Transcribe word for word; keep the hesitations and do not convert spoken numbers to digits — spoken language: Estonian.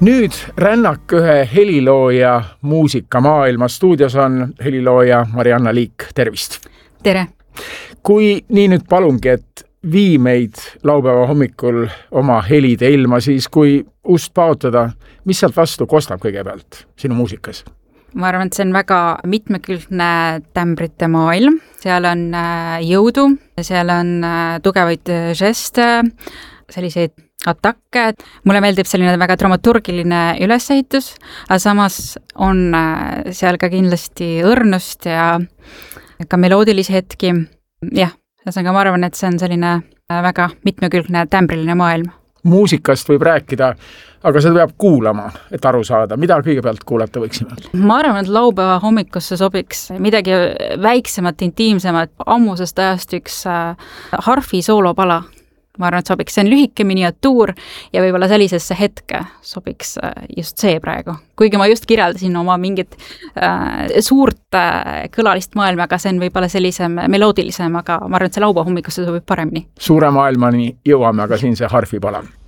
Nüüd rännak ühe helilooja muusikamaailma. Stuudios on helilooja Marianna Liik. Tervist! Tere! Kui nii nüüd palungi, et vii meid laupäeva hommikul oma helide ilma, siis kui ust paotada, mis sealt vastu kostab kõigepealt sinu muusikas? Ma arvan, et see on väga mitmekülgne tämbrite maailm. Seal on jõudu, seal on tugevaid žeste, selliseid atakke. Mulle meeldib selline väga dramaturgiline ülesehitus, aga samas on seal ka kindlasti õrnust ja ka meloodilisi hetki. Jah, ühesõnaga ma arvan, et see on selline väga mitmekülgne tämbriline maailm. Muusikast võib rääkida, aga seda peab kuulama, et aru saada. Mida kõigepealt kuulata võiksime? Ma arvan, et laupäeva hommikusse sobiks midagi väiksemat, intiimsemat, ammusest ajast üks harfi soolopala. Ma arvan, et sobiks. See on lühike miniatuur ja võib-olla sellisesse hetke sobiks just see praegu. Kuigi ma just kirjeldasin oma mingit äh, suurt äh, kõlalist maailma, aga see on võib-olla sellisem meloodilisem, aga ma arvan, et see laupäeva hommikusse sobib paremini. Suure maailmani jõuame, aga siin see harfipala.